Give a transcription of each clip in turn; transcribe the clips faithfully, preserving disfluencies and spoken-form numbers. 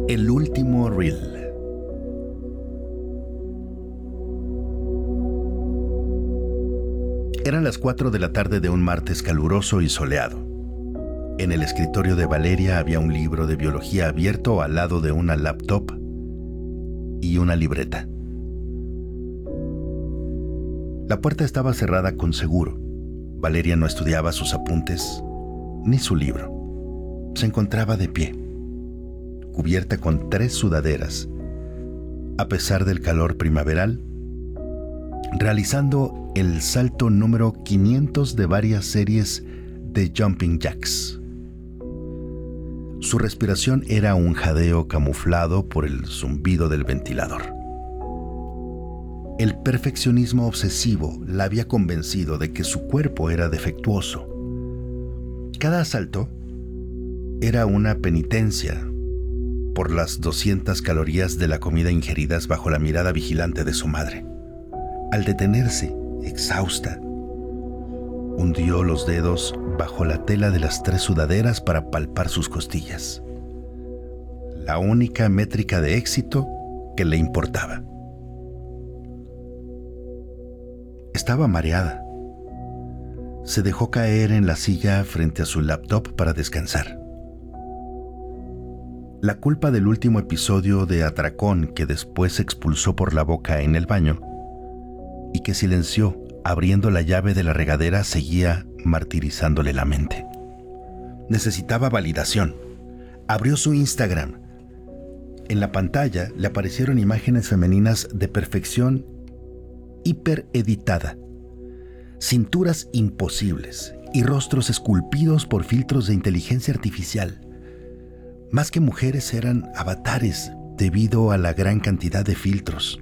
El último reel. Eran las cuatro de la tarde de un martes caluroso y soleado. En el escritorio de Valeria había un libro de biología abierto al lado de una laptop y una libreta. La puerta estaba cerrada con seguro. Valeria no estudiaba sus apuntes ni su libro. Se encontraba de pie, cubierta con tres sudaderas, a pesar del calor primaveral, realizando el salto número quinientos de varias series de jumping jacks. Su respiración era un jadeo camuflado por el zumbido del ventilador. El perfeccionismo obsesivo la había convencido de que su cuerpo era defectuoso. Cada salto era una penitencia por las doscientas calorías de la comida ingeridas bajo la mirada vigilante de su madre. Al detenerse, exhausta, hundió los dedos bajo la tela de las tres sudaderas para palpar sus costillas. La única métrica de éxito que le importaba. Estaba mareada. Se dejó caer en la silla frente a su laptop para descansar. La culpa del último episodio de atracón que después expulsó por la boca en el baño y que silenció abriendo la llave de la regadera seguía martirizándole la mente. Necesitaba validación. Abrió su Instagram. En la pantalla le aparecieron imágenes femeninas de perfección hipereditada, cinturas imposibles y rostros esculpidos por filtros de inteligencia artificial. Más que mujeres eran avatares debido a la gran cantidad de filtros.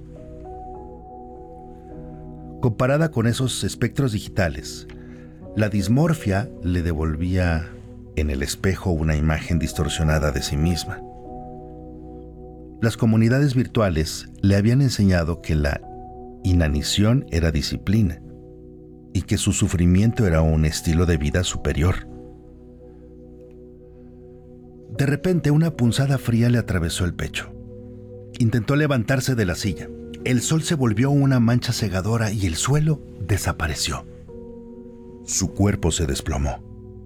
Comparada con esos espectros digitales, la dismorfia le devolvía en el espejo una imagen distorsionada de sí misma. Las comunidades virtuales le habían enseñado que la inanición era disciplina y que su sufrimiento era un estilo de vida superior. De repente, una punzada fría le atravesó el pecho. Intentó levantarse de la silla. El sol se volvió una mancha cegadora y el suelo desapareció. Su cuerpo se desplomó.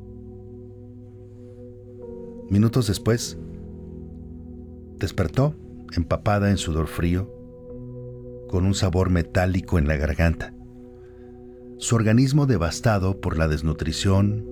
Minutos después, despertó empapada en sudor frío, con un sabor metálico en la garganta. Su organismo devastado por la desnutrición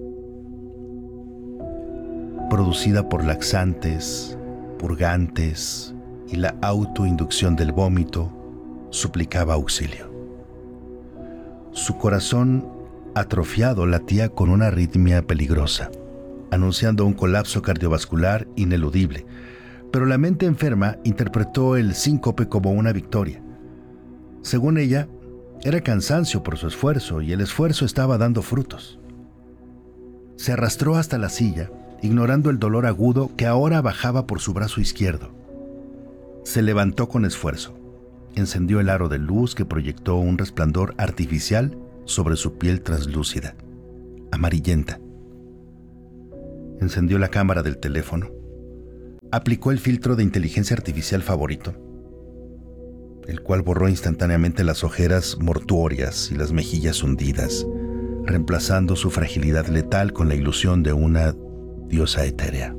producida por laxantes, purgantes y la autoinducción del vómito, suplicaba auxilio. Su corazón atrofiado latía con una arritmia peligrosa, anunciando un colapso cardiovascular ineludible, pero la mente enferma interpretó el síncope como una victoria. Según ella, era cansancio por su esfuerzo y el esfuerzo estaba dando frutos. Se arrastró hasta la silla, ignorando el dolor agudo que ahora bajaba por su brazo izquierdo. Se levantó con esfuerzo. Encendió el aro de luz que proyectó un resplandor artificial sobre su piel translúcida, amarillenta. Encendió la cámara del teléfono. Aplicó el filtro de inteligencia artificial favorito, el cual borró instantáneamente las ojeras mortuorias y las mejillas hundidas, reemplazando su fragilidad letal con la ilusión de una diosa etérea.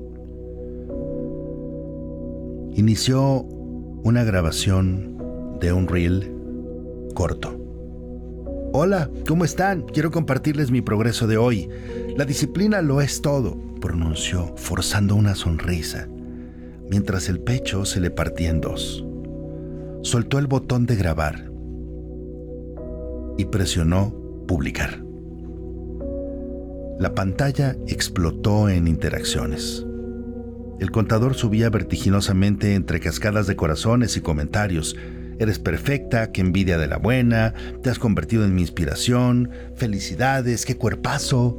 Inició una grabación de un reel corto. Hola, ¿cómo están? Quiero compartirles mi progreso de hoy. La disciplina lo es todo, pronunció, forzando una sonrisa, mientras el pecho se le partía en dos. Soltó el botón de grabar y presionó publicar. La pantalla explotó en interacciones. El contador subía vertiginosamente entre cascadas de corazones y comentarios. Eres perfecta, qué envidia de la buena, te has convertido en mi inspiración, felicidades, qué cuerpazo.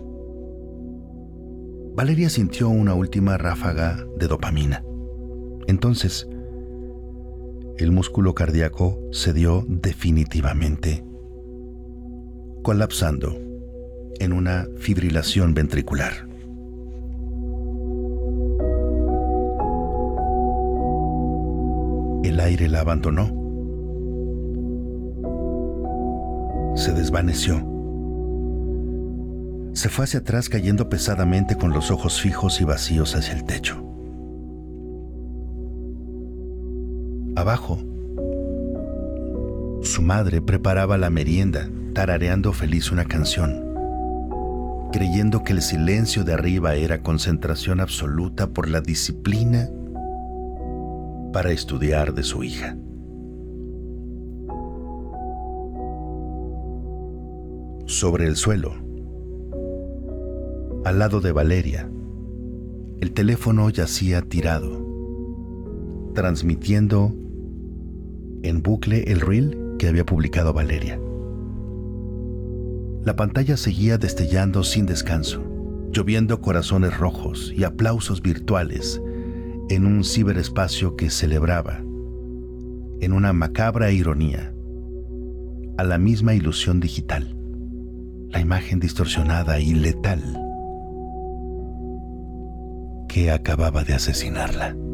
Valeria sintió una última ráfaga de dopamina. Entonces, el músculo cardíaco cedió definitivamente, colapsando en una fibrilación ventricular. el aire la abandonó. Se desvaneció. Se fue hacia atrás cayendo pesadamente con los ojos fijos y vacíos hacia el techo. Abajo, su madre preparaba la merienda, tarareando feliz una canción, creyendo que el silencio de arriba era concentración absoluta por la disciplina para estudiar de su hija. Sobre el suelo, al lado de Valeria, el teléfono yacía tirado, transmitiendo en bucle el reel que había publicado Valeria. La pantalla seguía destellando sin descanso, lloviendo corazones rojos y aplausos virtuales en un ciberespacio que celebraba, en una macabra ironía, a la misma ilusión digital, la imagen distorsionada y letal que acababa de asesinarla.